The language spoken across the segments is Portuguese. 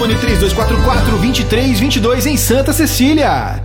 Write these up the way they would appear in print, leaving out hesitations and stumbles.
Telefone 3244-2322 em Santa Cecília.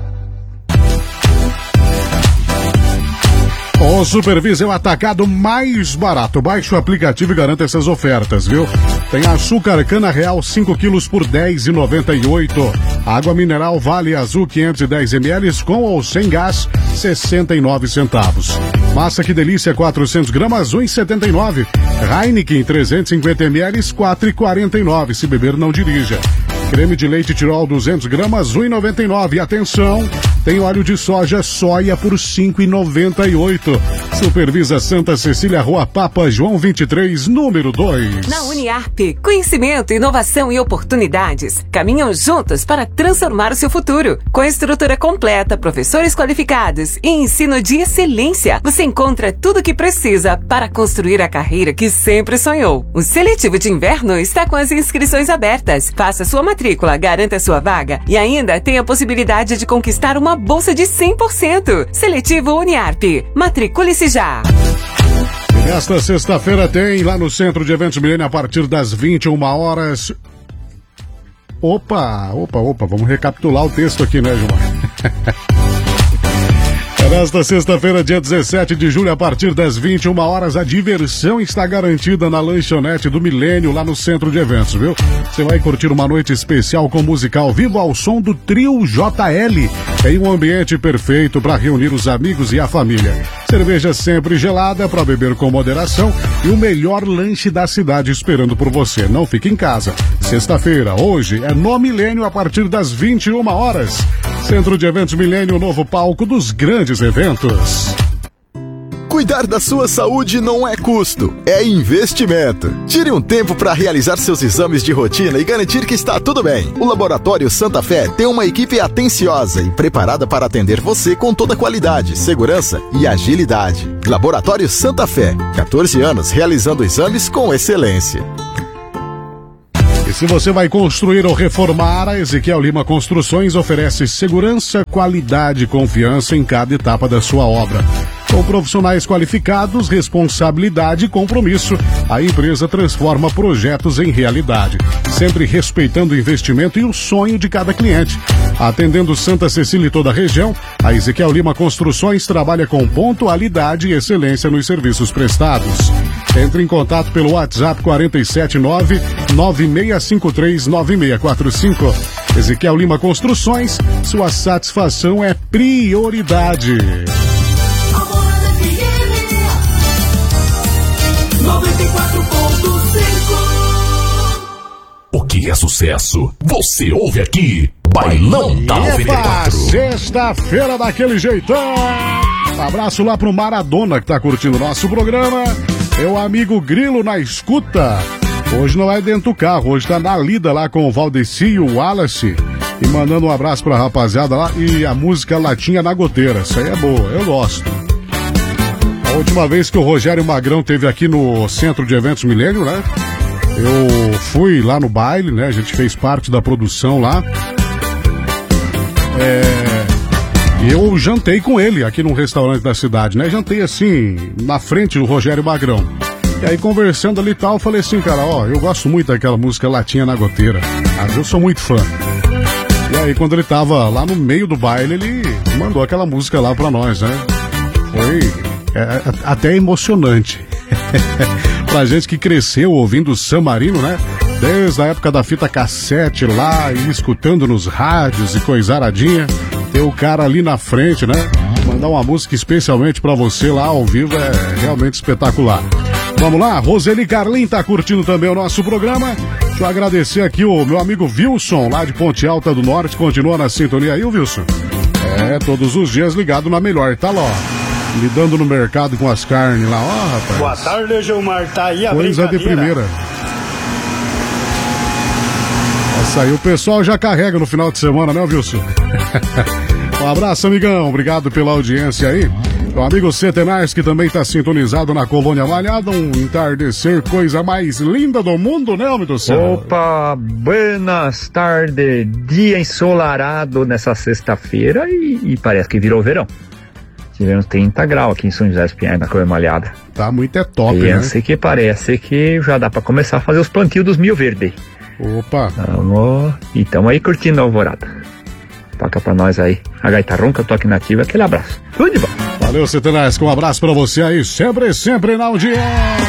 O Supervis é o atacado mais barato. Baixe o aplicativo e garanta essas ofertas, viu? Tem açúcar cana real 5 quilos por R$10,98. Água mineral Vale Azul 510 ml com ou sem gás, 69 centavos. Massa que delícia 400 gramas, 1,79. Heineken 350 ml, 4,49. Se beber, não dirija. Creme de leite Tirol 200 gramas, 1,99. Atenção, tem óleo de soja soia por 5,98. Supervisa Santa Cecília, Rua Papa João 23, número 2. Na Uniarp, conhecimento, inovação e oportunidades caminham juntos para transformar o seu futuro. Com estrutura completa, professores qualificados e ensino de excelência, você encontra tudo o que precisa para construir a carreira que sempre sonhou. O seletivo de inverno está com as inscrições abertas. Faça sua matrícula, garanta sua vaga e ainda tem a possibilidade de conquistar uma bolsa de 100%. Seletivo Uniarp. Matricule-se já. Nesta sexta-feira tem lá no Centro de Eventos Milênio a partir das 21 horas. Opa, vamos recapitular o texto aqui, né, Gilmar? Nesta sexta-feira, dia 17 de julho, a partir das 21 horas, a diversão está garantida na lanchonete do Milênio, lá no Centro de Eventos, viu? Você vai curtir uma noite especial com música ao vivo ao som do Trio JL, em um ambiente perfeito para reunir os amigos e a família. Cerveja sempre gelada para beber com moderação e o melhor lanche da cidade esperando por você. Não fique em casa. Sexta-feira, hoje, é no Milênio a partir das 21 horas. Centro de Eventos Milênio, novo palco dos grandes eventos. Cuidar da sua saúde não é custo, é investimento. Tire um tempo para realizar seus exames de rotina e garantir que está tudo bem. O Laboratório Santa Fé tem uma equipe atenciosa e preparada para atender você com toda qualidade, segurança e agilidade. Laboratório Santa Fé, 14 anos realizando exames com excelência. E se você vai construir ou reformar, a Ezequiel Lima Construções oferece segurança, qualidade e confiança em cada etapa da sua obra. Com profissionais qualificados, responsabilidade e compromisso, a empresa transforma projetos em realidade, sempre respeitando o investimento e o sonho de cada cliente. Atendendo Santa Cecília e toda a região, a Ezequiel Lima Construções trabalha com pontualidade e excelência nos serviços prestados. Entre em contato pelo WhatsApp 479-9653-9645. Ezequiel Lima Construções, sua satisfação é prioridade. O que é sucesso? Você ouve aqui, Bailão da 94. Sexta-feira daquele jeitão. Abraço lá pro Maradona que tá curtindo o nosso programa. Meu amigo Grilo na escuta. Hoje não é dentro do carro, hoje tá na lida lá com o Valdeci e o Wallace. E mandando um abraço pra rapaziada lá. E a música Latinha na Goteira. Isso aí é boa, eu gosto. A última vez que o Rogério Magrão teve aqui no Centro de Eventos Milênio, né? Eu fui lá no baile, né? A gente fez parte da produção lá. E eu jantei com ele aqui num restaurante da cidade, né? Jantei assim, na frente do Rogério Magrão. E aí conversando ali e tal, eu falei assim, cara, ó, eu gosto muito daquela música Latinha na Goteira. Eu sou muito fã. E aí quando ele tava lá no meio do baile, ele mandou aquela música lá pra nós, né? Foi até emocionante. Pra gente que cresceu ouvindo San Marino, né? Desde a época da fita cassete lá, e escutando nos rádios e coisaradinha. Ter o cara ali na frente, né? Mandar uma música especialmente pra você lá ao vivo é realmente espetacular. Vamos lá, Roseli Carlin tá curtindo também o nosso programa. Deixa eu agradecer aqui o meu amigo Wilson, lá de Ponte Alta do Norte. Continua na sintonia aí, o Wilson? Todos os dias ligado na melhor. Tá lá, ó, lidando no mercado com as carnes lá, ó, rapaz. Boa tarde, Gilmar, tá aí a coisa de primeira. Essa aí o pessoal já carrega no final de semana, né, Wilson? Um abraço, amigão, obrigado pela audiência aí. O amigo Centenares, que também tá sintonizado na Colônia Malhada, um entardecer, coisa mais linda do mundo, né, homem do céu? Opa, buenas tardes, dia ensolarado nessa sexta-feira e parece que virou verão. Tivemos 30 graus aqui em São José dos Pinhais, na Colônia Malhada. Tá muito top, né? Que parece que já dá pra começar a fazer os plantios dos milho verde. Opa! E tamo aí curtindo a alvorada. Toca pra nós aí. A gaita ronca, toque nativa, aquele abraço. Tudo de bom. Valeu, Satanás, um abraço pra você aí, sempre na audiência.